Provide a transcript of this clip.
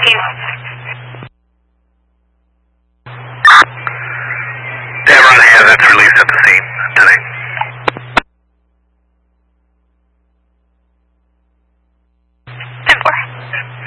Tamron has its release at the scene today.